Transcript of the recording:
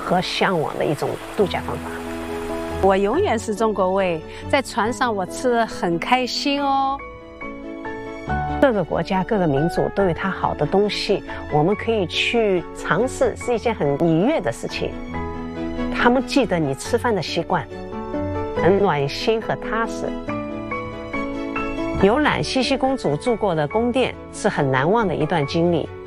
和向往的一种度假方法。 我永远是中国胃，在船上我吃得很开心哦。 各个国家、各个民族都有它好的东西，我们可以去尝试，是一件很愉悦的事情。他们记得你吃饭的习惯，很暖心和踏实。游览茜茜公主住过的宫殿是很难忘的一段经历。